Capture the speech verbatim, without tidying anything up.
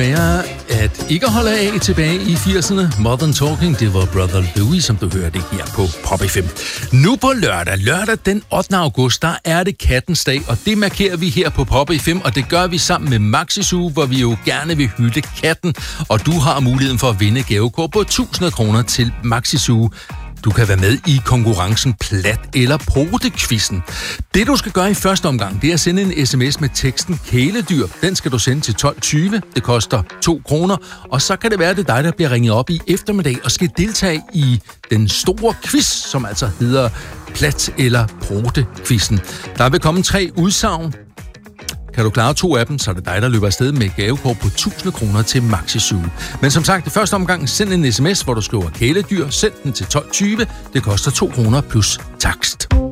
er at ikke holde af tilbage i firserne. Modern Talking, det var Brother Louis, som du hørte her på Pop F M. Nu på lørdag, lørdag den ottende august, der er det Kattens Dag, og det markerer vi her på Pop F M, og det gør vi sammen med Maxi Zoo, hvor vi jo gerne vil hylde katten, og du har muligheden for at vinde gavekort på tusind kroner til Maxi Zoo. Du kan være med i konkurrencen Plat eller Pote-quizzen. Det du skal gøre i første omgang, det er at sende en sms med teksten kæledyr. Den skal du sende til tolv tyve. Det koster to kroner. Og så kan det være, at det er dig, der bliver ringet op i eftermiddag og skal deltage i den store quiz, som altså hedder Plat eller Pote-quizzen. Der vil komme tre udsagn. Kan du klare to af dem, så er det dig, der løber afsted med gavekort på tusind kroner til Maxi Zoo. Men som sagt, i første omgang, send en sms, hvor du skriver kæledyr. Send den til tolv tyve. Det koster to kroner plus takst.